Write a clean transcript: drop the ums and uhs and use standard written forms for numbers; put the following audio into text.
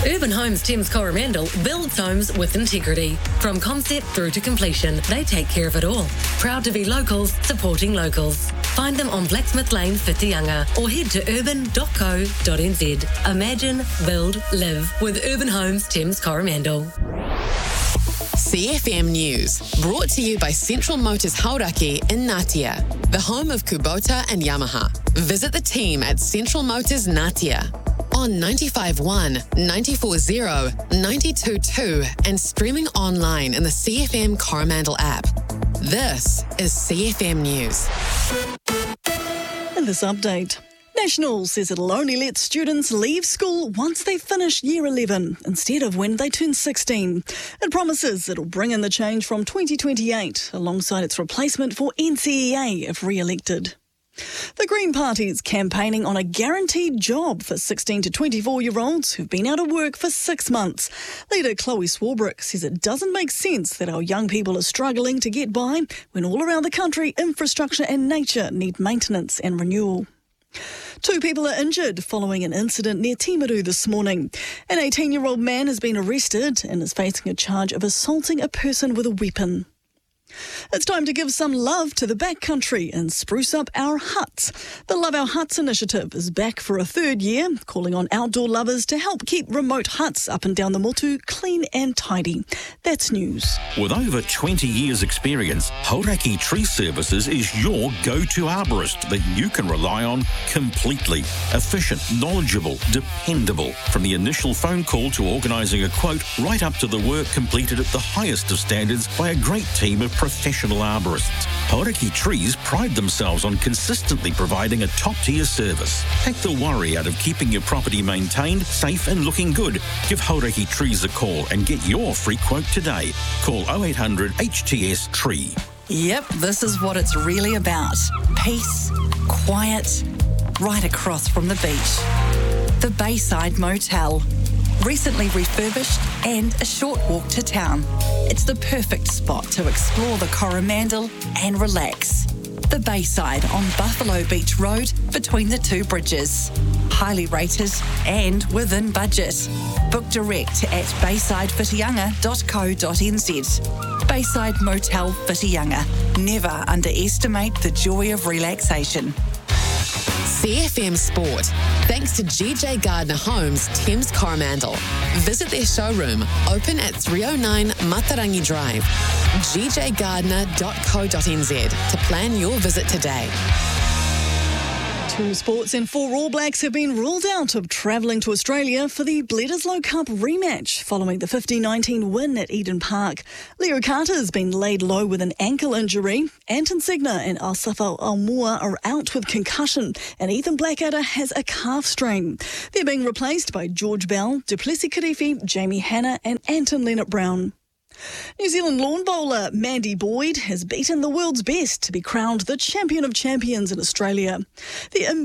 Urban Homes Thames Coromandel builds homes with integrity. From concept through to completion, they take care of it all. Proud to be locals, supporting locals. Find them on Blacksmith Lane, Whitianga, or head to urban.co.nz. Imagine, build, live with Urban Homes Thames Coromandel. CFM News, brought to you by Central Motors Hauraki in Ngatea, the home of Kubota and Yamaha. Visit the team at Central Motors Ngatea on 95.1, 94.0, 92.2 and streaming online in the CFM Coromandel app. This is CFM News. In this update, National says it'll only let students leave school once they finish Year 11 instead of when they turn 16. It promises it'll bring in the change from 2028 alongside its replacement for NCEA if re-elected. The Green Party's campaigning on a guaranteed job for 16 to 24-year-olds who've been out of work for 6 months. Leader Chloe Swarbrick says it doesn't make sense that our young people are struggling to get by when all around the country infrastructure and nature need maintenance and renewal. 2 people are injured following an incident near Timaru this morning. An 18-year-old man has been arrested and is facing a charge of assaulting a person with a weapon. It's time to give some love to the backcountry and spruce up our huts. The Love Our Huts initiative is back for a 3rd year, calling on outdoor lovers to help keep remote huts up and down the motu clean and tidy. That's news. With over 20 years' experience, Hauraki Tree Services is your go-to arborist that you can rely on completely. Efficient, knowledgeable, dependable. From the initial phone call to organising a quote, right up to the work completed at the highest of standards by a great team of professional arborists. Hauraki Trees pride themselves on consistently providing a top-tier service. Take the worry out of keeping your property maintained, safe and looking good. Give Hauraki Trees a call and get your free quote today. Call 0800 HTS Tree. Yep, this is what it's really about. Peace, quiet, right across from the beach. The Bayside Motel. Recently refurbished and a short walk to town. It's the perfect spot to explore the Coromandel and relax. The Bayside on Buffalo Beach Road between the 2 bridges. Highly rated and within budget. Book direct at baysidewhitianga.co.nz. Bayside Motel Whitianga. Never underestimate the joy of relaxation. CFM Sport, thanks to GJ Gardner Homes, Thames Coromandel. Visit their showroom, open at 309 Matarangi Drive. gjgardner.co.nz to plan your visit today. 2 sports and 4 All Blacks have been ruled out of travelling to Australia for the Bledisloe Cup rematch following the 2019 win at Eden Park. Leo Carter's been laid low with an ankle injury. Anton Segner and Alsafa Almua are out with concussion, and Ethan Blackadder has a calf strain. They're being replaced by George Bell, Duplessis Kirifi, Jamie Hanna and Anton Leonard-Brown. New Zealand lawn bowler Mandy Boyd has beaten the world's best to be crowned the champion of champions in Australia. The